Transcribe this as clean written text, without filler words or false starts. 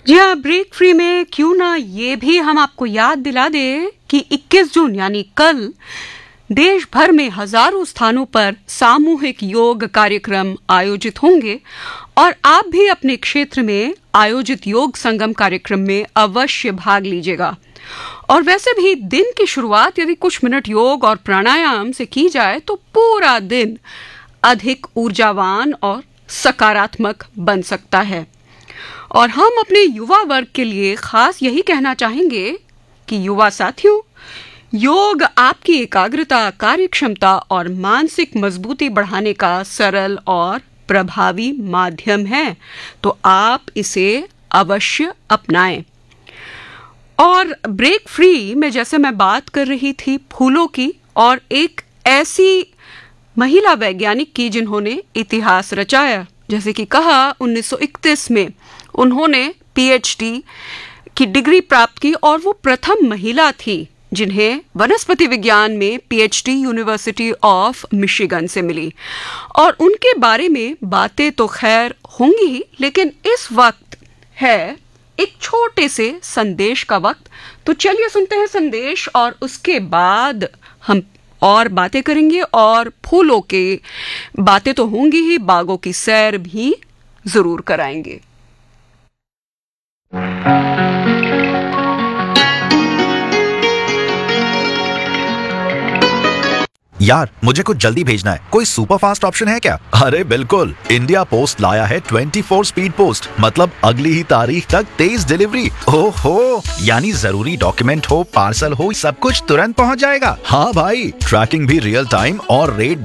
जी हाँ, break free में क्यों ना ये भी हम आपको याद दिला दें कि 21 जून यानी कल देश भर में हजारों स्थानों पर सामूहिक योग कार्यक्रम आयोजित होंगे और आप भी अपने क्षेत्र में आयोजित योग संगम कार्यक्रम में अवश्य भाग लीजिएगा। और वैसे भी दिन की शुरुआत यदि कुछ मिनट योग और प्राणायाम से की जाए तो पूरा दिन अधिक ऊर्जावान और सकारात्मक बन सकता है। और हम अपने युवा वर्ग के लिए खास यही कहना चाहेंगे कि युवा साथियों, योग आपकी एकाग्रता, कार्यक्षमता और मानसिक मजबूती बढ़ाने का सरल और प्रभावी माध्यम है, तो आप इसे अवश्य अपनाएं। और ब्रेक फ्री में जैसे मैं बात कर रही थी फूलों की, और एक ऐसी महिला वैज्ञानिक की जिन्होंने इतिहास रचाया, जैसे कि कहा 1931 में उन्होंने पीएचडी की डिग्री प्राप्त की और वो प्रथम महिला थी जिन्हें वनस्पति विज्ञान में पीएचडी यूनिवर्सिटी ऑफ मिशिगन से मिली। और उनके बारे में बातें तो खैर होंगी ही, लेकिन इस वक्त है एक छोटे से संदेश का वक्त। तो चलिए सुनते हैं संदेश और उसके बाद हम और बातें करेंगे, और फूलों के बातें तो होंगी ही, बागों की सैर भी जरूर कराएंगे। यार, मुझे कुछ जल्दी भेजना है। कोई सुपर फास्ट ऑप्शन है क्या? अरे बिल्कुल, इंडिया पोस्ट लाया है 24 स्पीड पोस्ट, मतलब अगली ही तारीख तक तेज डिलीवरी। ओहो, यानी जरूरी डॉक्यूमेंट हो, पार्सल हो, सब कुछ तुरंत पहुंच जाएगा। हाँ भाई, ट्रैकिंग भी रियल टाइम और रेट